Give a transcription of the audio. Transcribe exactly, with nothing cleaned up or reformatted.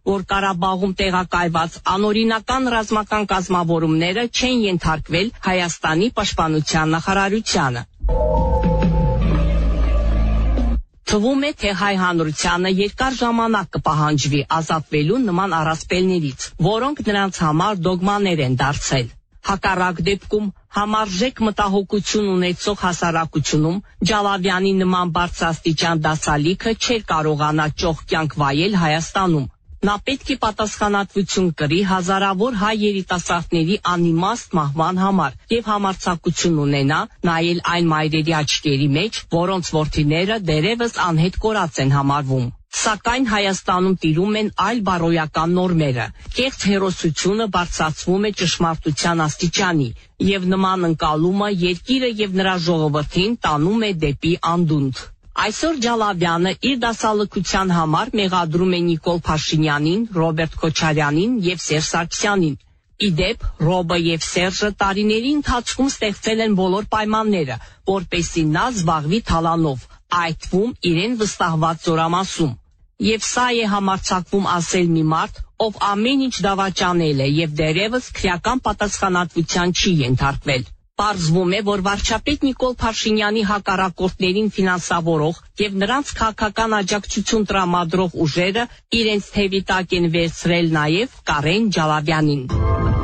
որ Ղարաբաղում տեղակայված անօրինական ռազմական կազմավորումները չեն ենթարկվել Հայաստանի պաշտպանության նախարարությանը։ Թվում է, թե հայ հանրությանը երկար ժամանակ կպահանջվի ազատվելու նման առասպելներից, որոնք նրանց համար դոգմաներ են դարձել։ Հակառակ դեպքում համարժեք մտահոգություն ունեցող հասարակությունում Ջալավյանի նման բարձրաստիճան դասալիքը չէր կարողանա ճոխ կյանք վայել Հայաստանում։ Նա պետք է պատասխանատվություն կրի հազարավոր հայ երիտասարդների անիմաստ մահվան համար եւ համարձակություն ունենա նայել այն մայրերի աչքերի մեջ, որոնց որդիները դերևս անհետ կորած են համարվում։ Սակայն Հայաստանում տիրում են այլ բարոյական նորմերը, կեղծ հերոսությունը բարձրացվում է ճշմարտության աստիճանի, եւ նման ընկալումը երկիրը եւ նրա ժողովրդին տանում է դեպի անդունդ։ Այսօր Ջալավյանը իր դասալքության համար մեղադրում է Նիկոլ Փաշինյանին, Ռոբերտ Քոչարյանին եւ Սերժ Սարգսյանին։ Իդեպ, Ռոբը եւ Սերժը տարիների ընթացքում ստեղծել են բոլոր պայմանները, որպեսզի նա զբաղվի թալանով, այդ թվում իրեն վստահված զորամասում։ Եվ սա է համարձակվում ասել մի մարդ, ով ամեն ինչ դավաճանել է եւ դերևս քրեական պատասխանատվության չի ենթարկվել։ Պարզվում է, որ վարչապետ Նիկոլ Փաշինյանի հակառակորդներին ֆինանսավորող եւ նրանց քաղաքական աջակցություն տրամադրող ուժերը իրենց թևի տակ են վերցրել նաեւ Կարեն Ջալավյանին։